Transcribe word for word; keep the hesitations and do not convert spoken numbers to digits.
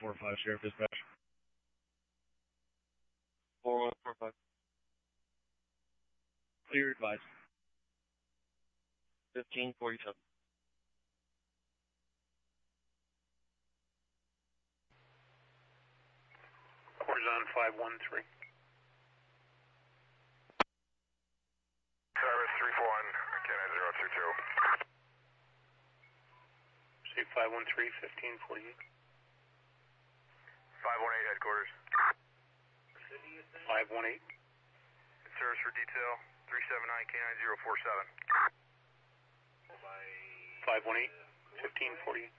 four five, Sheriff Dispatch. four one four five. Clear advice. fifteen forty-seven. Horizon five one three. Service three four one, K nine zero two two. Say five one three, fifteen forty-eight. five one eight headquarters. five one eight. Service for detail three seven nine K nine zero four seven. five one eight, fifteen forty-eight.